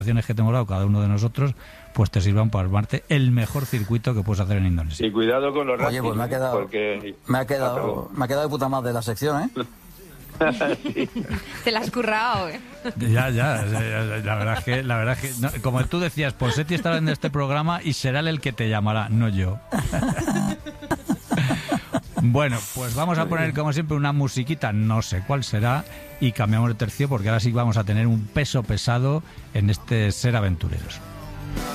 que te hemos dado cada uno de nosotros, pues te sirvan para armarte el mejor circuito que puedes hacer en Indonesia. Y cuidado con los Oye, rankings, pues me ha quedado de puta madre la sección, ¿eh? Sí. Te la has currado, Ya, la verdad es que no, como tú decías, Ponseti estará en este programa y será él el que te llamará, no yo. Bueno, pues vamos a poner como siempre una musiquita, no sé cuál será, y cambiamos de tercio porque ahora sí vamos a tener un peso pesado en este Ser Aventureros.